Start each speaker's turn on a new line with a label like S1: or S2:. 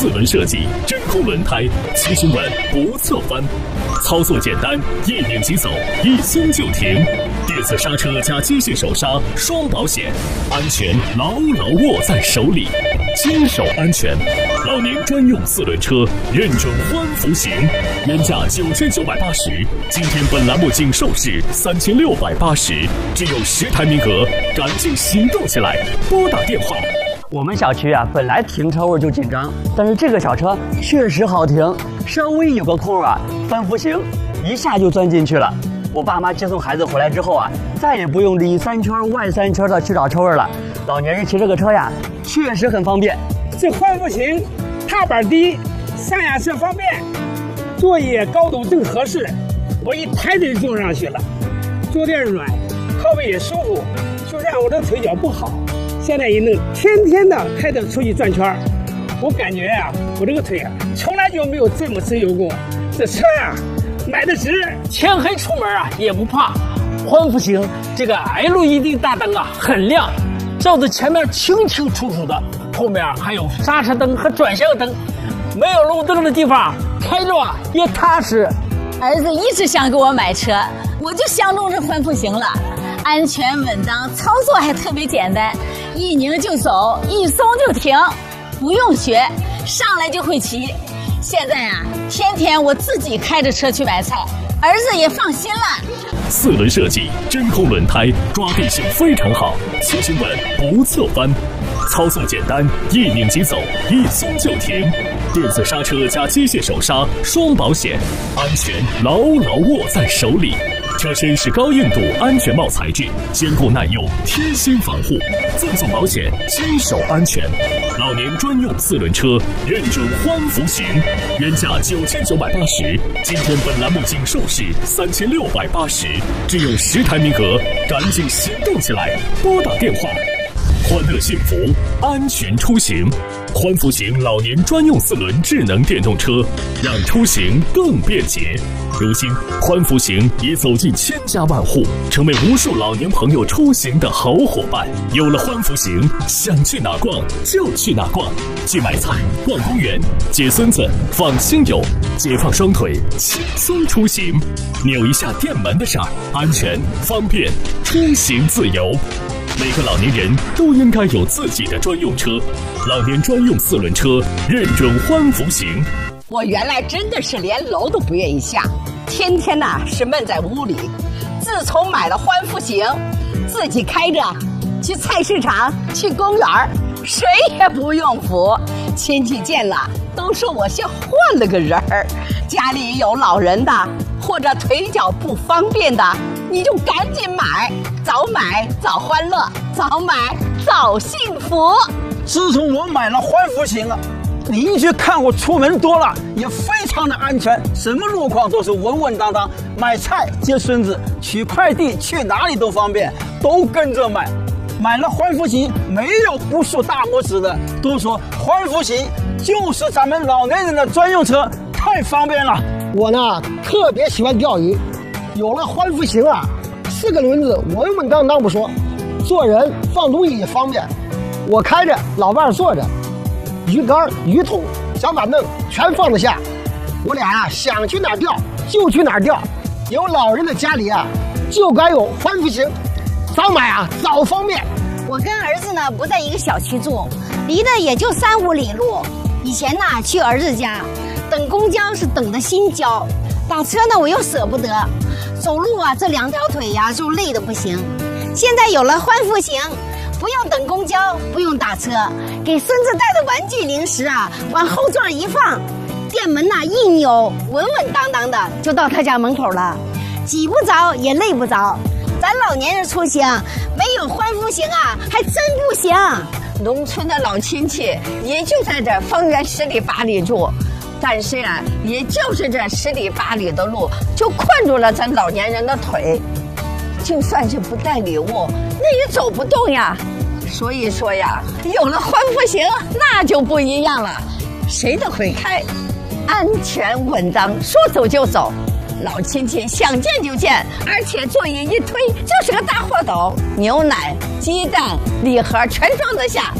S1: 4轮设计，真空轮胎，骑行稳不侧翻，操作简单，一拧即走，一松就停。电子刹车加机械手刹，双保险，安全牢牢握在手里。坚守安全，老年专用4轮车，认准欢福行，原价9980，今天本栏目仅售市3680，只有10台名额，赶紧行动起来，拨打电话。
S2: 我们小区啊，本来停车位就紧张，但是这个小车确实好停，稍微有个空啊，欢福行一下就钻进去了。我爸妈接送孩子回来之后啊，再也不用里3圈外3圈的去找车位了。老年人骑这个车呀，确实很方便。
S3: 这欢福行，踏板低，上下车方便，座椅高度正合适，我一抬就坐上去了，坐垫软，靠背也舒服，就让我的腿脚不好。现在一弄，天天的开着出去转圈，我感觉啊，我这个腿啊，从来就没有这么自由过。这车啊，买的值，天黑出门啊也不怕。欢福行这个 LED 大灯啊很亮，照着前面清清楚楚的，后面还有刹车灯和转向灯，没有路灯的地方开着啊也踏实。
S4: 儿子一直想给我买车，我就相中这欢福行了，安全稳当，操作还特别简单，一拧就走，一松就停，不用学，上来就会骑。现在啊，天天我自己开着车去买菜，儿子也放心了。
S1: 4轮设计，真空轮胎，抓地性非常好，骑行稳不侧翻，操作简单，一拧即走，一松就停。电子刹车加机械手刹，双保险，安全牢牢握在手里。车身是高硬度安全帽材质，坚固耐用，贴心防护，赠送保险，坚守安全。老年专用4轮车，认准欢福行，原价9980，今天本栏目仅售市3680，只有10台名额，赶紧行动起来，拨打电话。欢乐幸福，安全出行。欢福行老年专用4轮智能电动车，让出行更便捷。如今，欢福行已走进千家万户，成为无数老年朋友出行的好伙伴。有了欢福行，想去哪逛就去哪逛，去买菜、逛公园、接孙子、放亲友，解放双腿，轻松出行。扭一下电门的事儿，安全方便，出行自由。每个老年人都应该有自己的专用车，老年专用4轮车，认准欢福行。
S5: 我原来真的是连楼都不愿意下，天天呐是闷在屋里。自从买了欢福行，自己开着去菜市场、去公园，谁也不用扶。亲戚见了都说我像换了个人儿。家里有老人的或者腿脚不方便的，你就赶紧买，早买早欢乐，早买早幸福。
S6: 自从我买了欢福行啊，邻居看我出门多了，也非常的安全，什么路况都是稳稳当当。买菜、接孙子、取快递，去哪里都方便，都跟着买。买了欢福行，没有不竖大拇指的，都说欢福行就是咱们老年人的专用车，太方便了。
S7: 我呢特别喜欢钓鱼，有了欢福行啊，4个轮子稳稳当当不说，做人放东西也方便。我开着，老伴坐着，鱼竿、鱼桶、小板凳全放得下。我俩啊想去哪儿钓就去哪儿钓。有老人的家里啊，就该有欢福行，早买啊早方便。
S4: 我跟儿子呢不在一个小区住，离得也就3、5里路。以前呢去儿子家，等公交是等的心焦，打车呢我又舍不得，走路啊这2条腿呀就累得不行。现在有了欢福行，不用等公交，不用打车，给孙子带的玩具零食啊往后座一放，店门呐一扭，稳稳当当的就到他家门口了，挤不着也累不着。咱老年人出行没有欢福行啊还真不行。
S5: 农村的老亲戚也就在这方圆10里8里住，但是啊，也就是这10里8里的路就困住了咱老年人的腿，就算是不带礼物，那也走不动呀。所以说呀，有了欢福行，那就不一样了，谁都会开，安全稳当，说走就走。老亲戚想见就见，而且座椅一推就是个大货斗，牛奶、鸡蛋、礼盒全装得下。